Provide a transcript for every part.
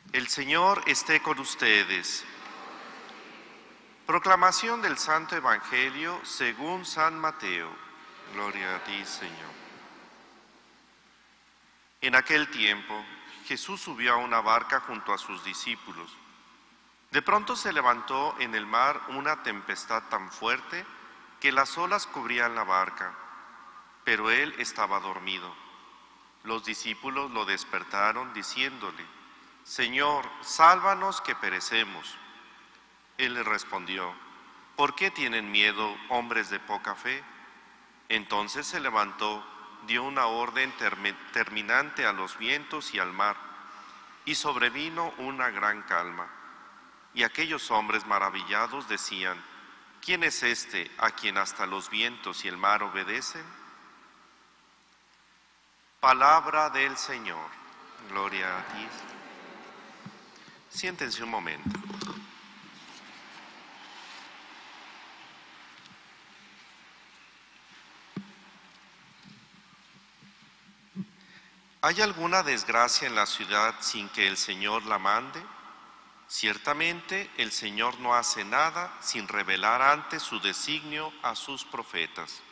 El Señor esté con ustedes. Proclamación del Santo Evangelio según San Mateo. Gloria a ti, Señor. En aquel tiempo, Jesús subió a una barca junto a sus discípulos. De pronto se levantó en el mar una tempestad tan fuerte que las olas cubrían la barca, pero él estaba dormido. Los discípulos lo despertaron diciéndole: Señor, sálvanos que perecemos. Él les respondió: ¿por qué tienen miedo, hombres de poca fe? Entonces se levantó, dio una orden terminante a los vientos y al mar, y sobrevino una gran calma. Y aquellos hombres maravillados decían: ¿quién es este a quien hasta los vientos y el mar obedecen? Palabra del Señor. Gloria a ti. Siéntense un momento. ¿Hay alguna desgracia en la ciudad sin que el Señor la mande? Ciertamente el Señor no hace nada sin revelar antes su designio a sus profetas.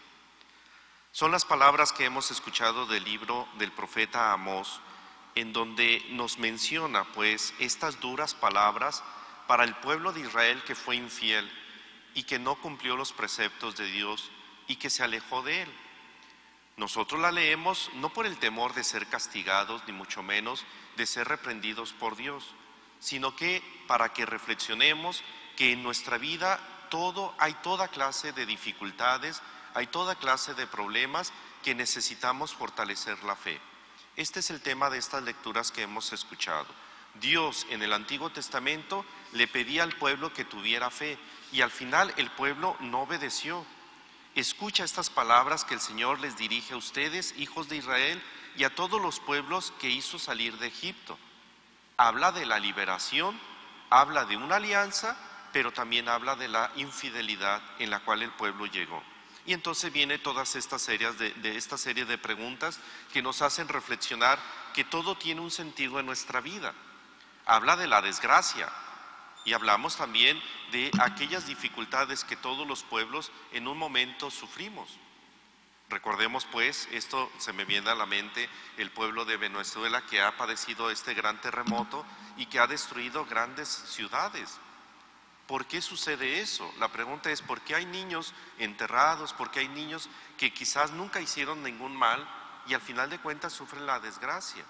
Son las palabras que hemos escuchado del libro del profeta Amós, en donde nos menciona pues estas duras palabras para el pueblo de Israel que fue infiel y que no cumplió los preceptos de Dios y que se alejó de él. Nosotros la leemos no por el temor de ser castigados, ni mucho menos de ser reprendidos por Dios, sino que para que reflexionemos que en nuestra vida hay toda clase de dificultades, hay toda clase de problemas que necesitamos fortalecer la fe. Este es el tema de estas lecturas que hemos escuchado. Dios en el Antiguo Testamento le pedía al pueblo que tuviera fe y al final el pueblo no obedeció. Escucha estas palabras que el Señor les dirige a ustedes, hijos de Israel, y a todos los pueblos que hizo salir de Egipto. Habla de la liberación, habla de una alianza, pero también habla de la infidelidad en la cual el pueblo llegó. Y entonces viene todas estas esta serie de preguntas que nos hacen reflexionar que todo tiene un sentido en nuestra vida. Habla de la desgracia y hablamos también de aquellas dificultades que todos los pueblos en un momento sufrimos. Recordemos pues, esto se me viene a la mente, el pueblo de Venezuela que ha padecido este gran terremoto y que ha destruido grandes ciudades. ¿Por qué sucede eso? La pregunta es: ¿por qué hay niños enterrados? ¿Por qué hay niños que quizás nunca hicieron ningún mal y al final de cuentas sufren la desgracia?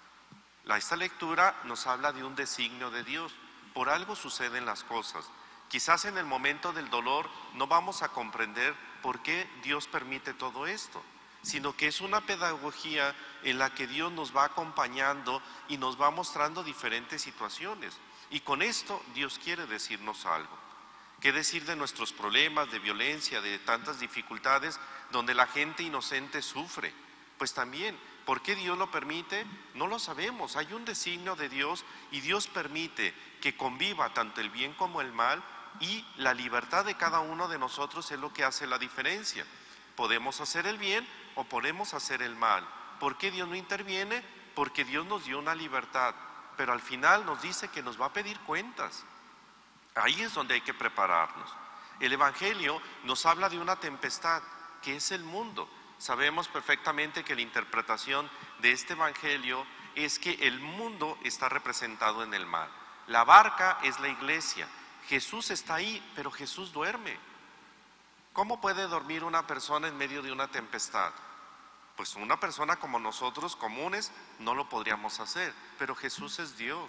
Esta lectura nos habla de un designio de Dios. Por algo suceden las cosas. Quizás en el momento del dolor no vamos a comprender por qué Dios permite todo esto, sino que es una pedagogía en la que Dios nos va acompañando y nos va mostrando diferentes situaciones. Y con esto Dios quiere decirnos algo. ¿Qué decir de nuestros problemas, de violencia, de tantas dificultades donde la gente inocente sufre? Pues también, ¿por qué Dios lo permite? No lo sabemos. Hay un designio de Dios y Dios permite que conviva tanto el bien como el mal, y la libertad de cada uno de nosotros es lo que hace la diferencia. Podemos hacer el bien o podemos hacer el mal. ¿Por qué Dios no interviene? Porque Dios nos dio una libertad, pero al final nos dice que nos va a pedir cuentas. Ahí es donde hay que prepararnos. El Evangelio nos habla de una tempestad, que es el mundo. Sabemos perfectamente que la interpretación de este Evangelio es que el mundo está representado en el mar. La barca es la iglesia. Jesús está ahí, pero Jesús duerme. ¿Cómo puede dormir una persona en medio de una tempestad? Pues una persona como nosotros, comunes, no lo podríamos hacer, pero Jesús es Dios.